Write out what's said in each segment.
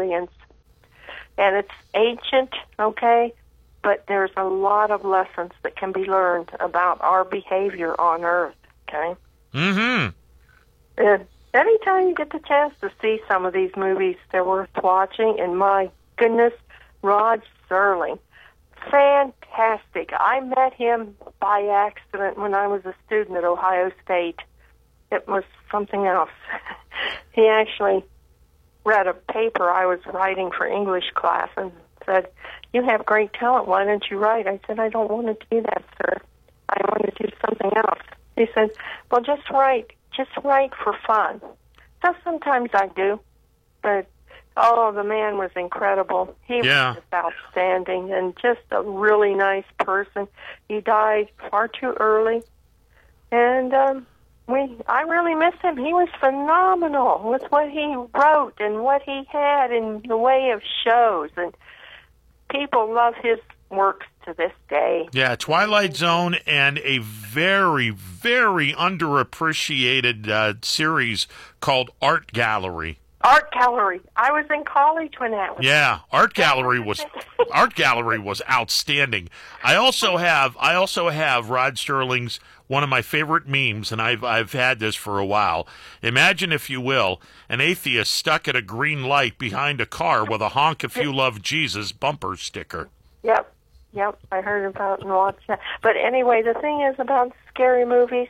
aliens. And it's ancient, okay, but there's a lot of lessons that can be learned about our behavior on Earth, okay? Mm-hmm. And anytime you get the chance to see some of these movies, they're worth watching. And my goodness, Rod Serling, fantastic. I met him by accident when I was a student at Ohio State. It was something else. He actually read a paper I was writing for English class and said, "You have great talent. Why don't you write?" I said, "I don't want to do that, sir. I want to do something else." He said, "Well, just write for fun." So sometimes I do, but the man was incredible. He was just outstanding and just a really nice person. He died far too early, and I really miss him. He was phenomenal with what he wrote and what he had in the way of shows, and people love his works to this day. Yeah, Twilight Zone and a very, very underappreciated series called Art Gallery. Art Gallery. I was in college when that was. Yeah, Art Gallery was outstanding. I also have Rod Serling's one of my favorite memes, and I've had this for a while. Imagine, if you will, an atheist stuck at a green light behind a car with a "honk if you love Jesus" bumper sticker. Yep, I heard about and watched that. But anyway, the thing is about scary movies,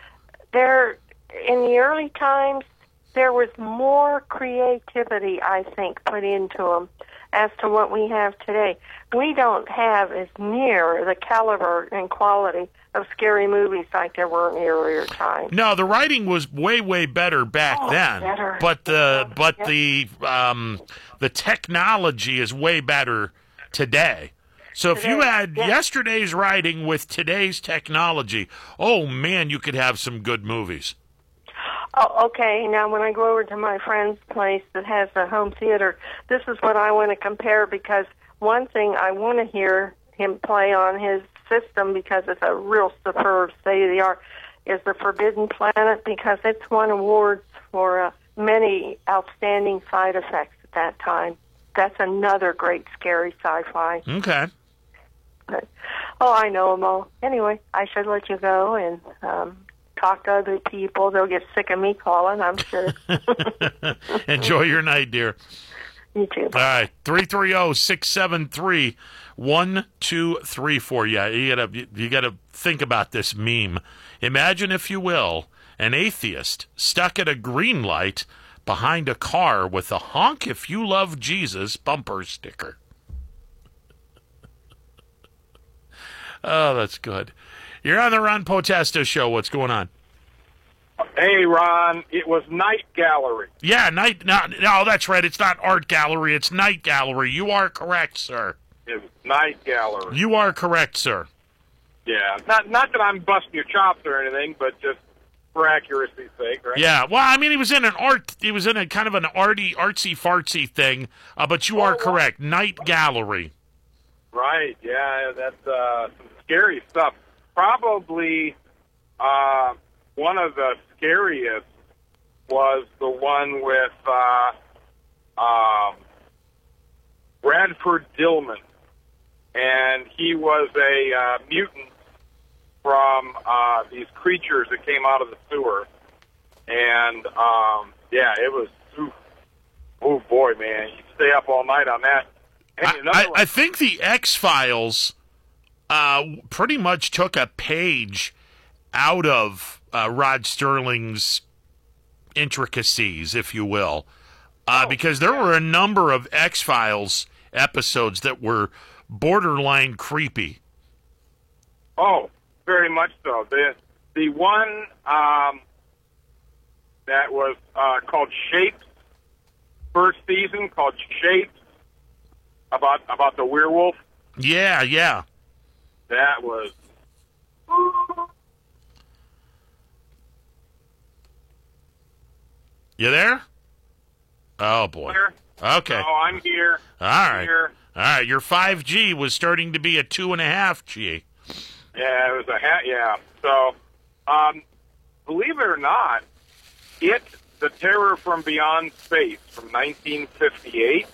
in the early times, there was more creativity, I think, put into them as to what we have today. We don't have as near the caliber and quality of scary movies like there were in the earlier times. No, the writing was way, way better back then. Better. But the technology is way better today. So if you had yesterday's writing with today's technology, oh man, you could have some good movies. Oh, okay. Now, when I go over to my friend's place that has a home theater, this is what I want to compare, because one thing I want to hear him play on his system, because it's a real superb state-of-the-art, is The Forbidden Planet, because it's won awards for many outstanding side effects at that time. That's another great scary sci-fi. Okay. But, I know them all. Anyway, I should let you go and talk to other people. They'll get sick of me calling, I'm sure. Enjoy your night, dear. You too. All right, 330-673-1234. Yeah, you gotta think about this meme. Imagine, if you will, an atheist stuck at a green light behind a car with a "honk if you love Jesus" bumper sticker. Oh, that's good. You're on the Ron Potesta Show. What's going on? Hey, Ron. It was Night Gallery. Yeah, No, that's right. It's not Art Gallery. It's Night Gallery. You are correct, sir. It was Night Gallery. You are correct, sir. Yeah. Not that I'm busting your chops or anything, but just for accuracy's sake, right? Yeah. Well, I mean, he was in a kind of an artsy fartsy thing, but you are correct. Night Gallery. Right. Yeah, that's some scary stuff. Probably one of the scariest was the one with Bradford Dillman, and he was a mutant from these creatures that came out of the sewer, and it was, oh boy, man, you stay up all night on that. I think the X-Files pretty much took a page out of Rod Serling's intricacies, if you will, because there were a number of X-Files episodes that were borderline creepy. Oh, very much so. The one that was called Shapes, first season, called Shapes, about the werewolf. Yeah. That was... You there? Oh, boy. Where? Okay. Oh, I'm here. All right. All right. Your 5G was starting to be a 2.5G. Yeah, it was yeah. So, believe it or not, The Terror from Beyond Space from 1958.